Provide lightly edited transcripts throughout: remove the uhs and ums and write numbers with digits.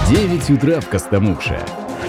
9 утра в Костомукше.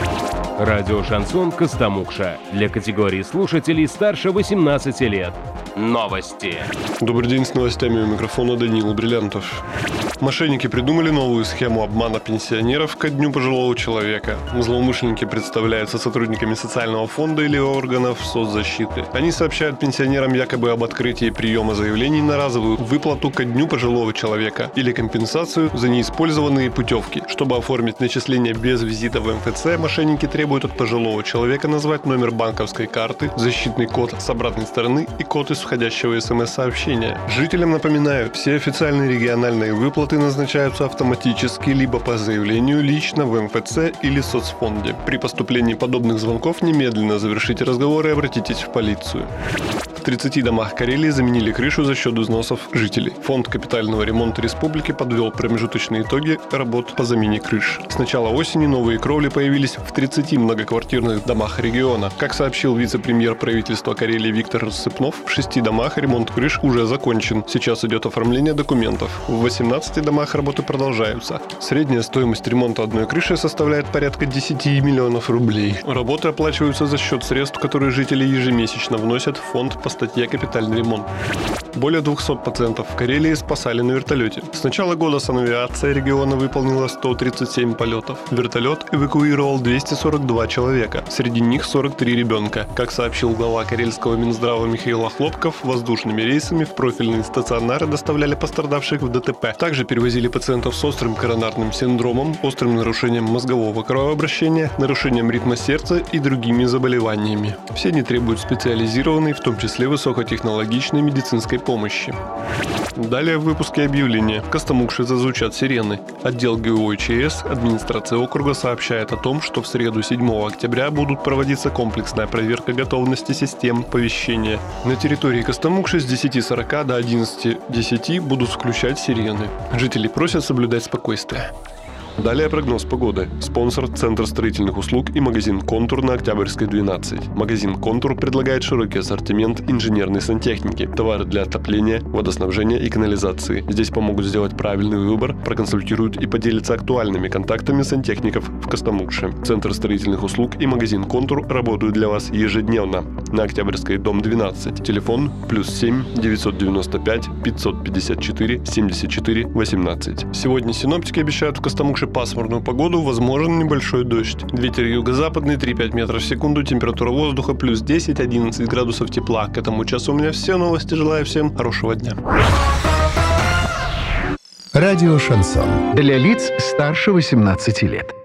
Радио «Шансон» Костомукша. Для категории слушателей старше 18 лет. Новости. Добрый день, с новостями у микрофона Даниил Бриллиантов. Мошенники придумали новую схему обмана пенсионеров ко Дню пожилого человека. Злоумышленники представляются сотрудниками социального фонда или органов соцзащиты. Они сообщают пенсионерам якобы об открытии приема заявлений на разовую выплату ко Дню пожилого человека или компенсацию за неиспользованные путевки. Чтобы оформить начисление без визита в МФЦ, мошенники требуют от пожилого человека назвать номер банковской карты, защитный код с обратной стороны и код из входящего СМС-сообщения. Жителям напоминаю, все официальные региональные выплаты назначаются автоматически либо по заявлению лично в МФЦ или соцфонде. При поступлении подобных звонков немедленно завершите разговор и обратитесь в полицию. В 30 домах Карелии заменили крышу за счет взносов жителей. Фонд капитального ремонта республики подвел промежуточные итоги работ по замене крыш. С начала осени новые кровли появились в 30 многоквартирных домах региона. Как сообщил вице-премьер правительства Карелии Виктор Рассыпнов, в 6 домах ремонт крыш уже закончен. Сейчас идет оформление документов. В 18 домах работы продолжаются. Средняя стоимость ремонта одной крыши составляет порядка 10 миллионов рублей. Работы оплачиваются за счет средств, которые жители ежемесячно вносят в фонд по статье «Капитальный ремонт». Более 200 пациентов в Карелии спасали на вертолете. С начала года санавиация региона выполнила 137 полетов. Вертолет эвакуировал 242 человека, среди них 43 ребенка. Как сообщил глава карельского Минздрава Михаил Охлопков, воздушными рейсами в профильные стационары доставляли пострадавших в ДТП. Также перевозили пациентов с острым коронарным синдромом, острым нарушением мозгового кровообращения, нарушением ритма сердца и другими заболеваниями. Все они требуют специализированной, в том числе высокотехнологичной медицинской помощи. Далее в выпуске объявления. В Костомукше зазвучат сирены. Отдел ГУ ЧС администрации округа сообщает о том, что в среду 7 октября будут проводиться комплексная проверка готовности систем оповещения. На территории Костомукши с 10:40 до 11:10 будут включать сирены. Жители просят соблюдать спокойствие. Далее прогноз погоды. Спонсор – Центр строительных услуг и магазин «Контур» на Октябрьской, 12. Магазин «Контур» предлагает широкий ассортимент инженерной сантехники, товары для отопления, водоснабжения и канализации. Здесь помогут сделать правильный выбор, проконсультируют и поделятся актуальными контактами сантехников в Костомукше. Центр строительных услуг и магазин «Контур» работают для вас ежедневно. На Октябрьской, дом 12. Телефон +7 995 554 74 18. Сегодня синоптики обещают в Костомукше пасмурную погоду, возможен небольшой дождь. Ветер юго-западный 3-5 метров в секунду, температура воздуха +10-11 градусов тепла. К этому часу у меня все новости. Желаю всем хорошего дня. Радио «Шансон». Для лиц старше 18 лет.